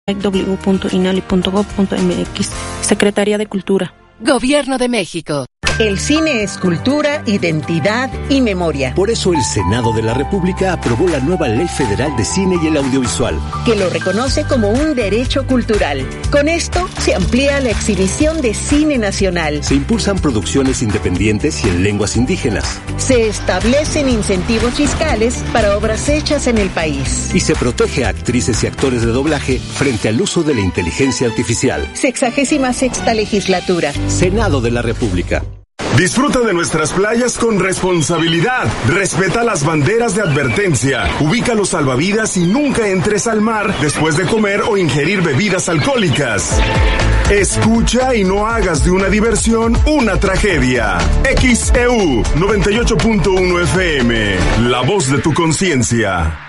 www.inali.gov.mx. Secretaría de Cultura. Gobierno de México. El cine es cultura, identidad y memoria. Por eso el Senado de la República aprobó la nueva Ley Federal de Cine y el Audiovisual, que lo reconoce como un derecho cultural. Con esto se amplía la exhibición de cine nacional. Se impulsan producciones independientes y en lenguas indígenas. Se establecen incentivos fiscales para obras hechas en el país. Y se protege a actrices y actores de doblaje frente al uso de la inteligencia artificial. 66ª legislatura. Senado de la República. Disfruta de nuestras playas con responsabilidad. Respeta las banderas de advertencia. Ubica los salvavidas y nunca entres al mar después de comer o ingerir bebidas alcohólicas. Escucha y no hagas de una diversión una tragedia. XEU 98.1 FM. La voz de tu conciencia.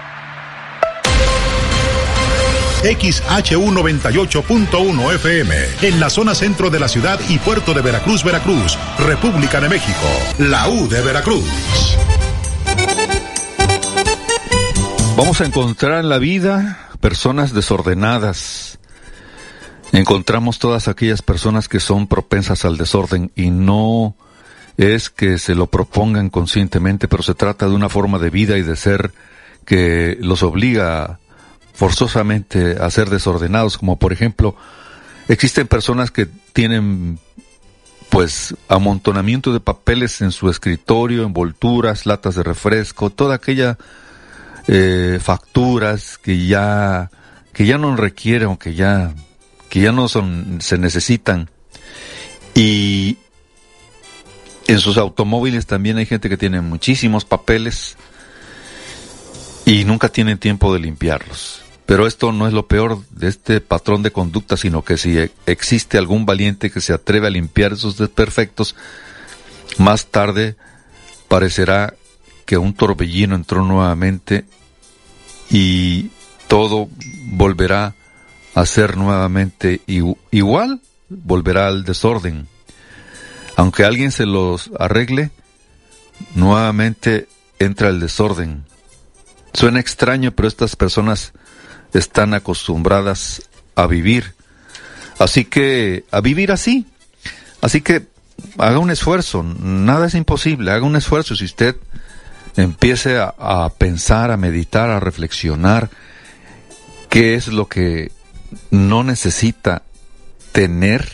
XHU 98.1 FM, en la zona centro de la ciudad y puerto de Veracruz, Veracruz, República de México, la U de Veracruz. Vamos a encontrar en la vida personas desordenadas. Encontramos todas aquellas personas que son propensas al desorden y no es que se lo propongan conscientemente, pero se trata de una forma de vida y de ser que los obliga forzosamente a ser desordenados, como por ejemplo, existen personas que tienen pues amontonamiento de papeles en su escritorio, envolturas, latas de refresco, toda aquella facturas que ya no requieren o que ya no se necesitan. Y en sus automóviles también hay gente que tiene muchísimos papeles y nunca tienen tiempo de limpiarlos. Pero esto no es lo peor de este patrón de conducta, sino que si existe algún valiente que se atreve a limpiar esos desperfectos, más tarde parecerá que un torbellino entró nuevamente y todo volverá a ser nuevamente igual, volverá al desorden. Aunque alguien se los arregle, nuevamente entra el desorden. Suena extraño, pero estas personas están acostumbradas a vivir. A vivir así. Así que haga un esfuerzo, nada es imposible, haga un esfuerzo. Si usted empiece a pensar, a meditar, a reflexionar, qué es lo que no necesita tener,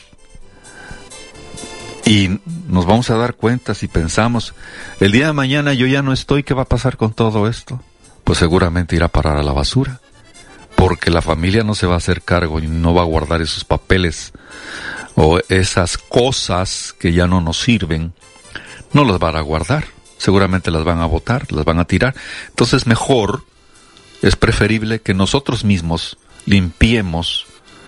y nos vamos a dar cuenta si pensamos, el día de mañana yo ya no estoy, ¿qué va a pasar con todo esto? Pues seguramente irá a parar a la basura, porque la familia no se va a hacer cargo y no va a guardar esos papeles o esas cosas que ya no nos sirven, no las van a guardar, seguramente las van a botar, las van a tirar. Entonces es preferible que nosotros mismos limpiemos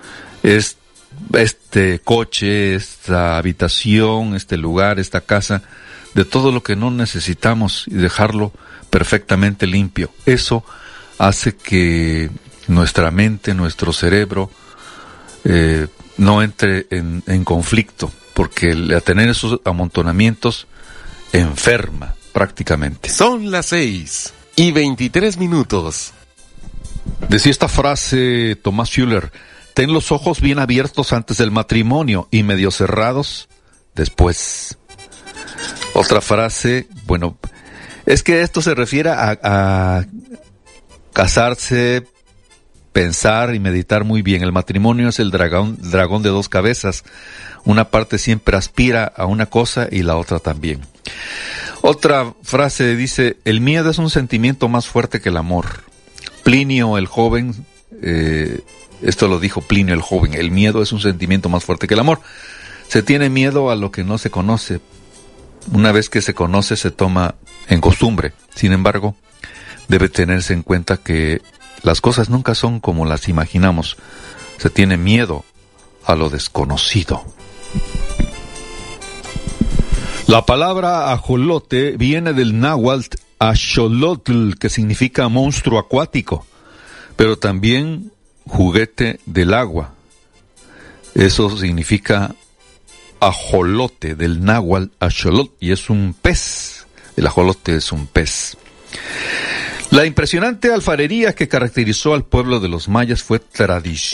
este coche, esta habitación, este lugar, esta casa, de todo lo que no necesitamos y dejarlo perfectamente limpio. Eso hace que nuestra mente, nuestro cerebro no entre en conflicto, porque al tener esos amontonamientos enferma prácticamente. Son las 6:23. Decía esta frase Tomás Schuller: ten los ojos bien abiertos antes del matrimonio y medio cerrados después. Otra frase, bueno, es que esto se refiere a casarse, pensar y meditar muy bien. El matrimonio es el dragón de dos cabezas. Una parte siempre aspira a una cosa y la otra también. Otra frase dice: el miedo es un sentimiento más fuerte que el amor. Plinio el joven, esto lo dijo Plinio el joven, el miedo es un sentimiento más fuerte que el amor. Se tiene miedo a lo que no se conoce. Una vez que se conoce, se toma en costumbre. Sin embargo, debe tenerse en cuenta que las cosas nunca son como las imaginamos. Se tiene miedo a lo desconocido. La palabra ajolote viene del náhuatl axolotl, que significa monstruo acuático, pero también juguete del agua. Eso significa ajolote, del náhuatl axolotl, y es un pez. El ajolote es un pez. La impresionante alfarería que caracterizó al pueblo de los mayas fue tradición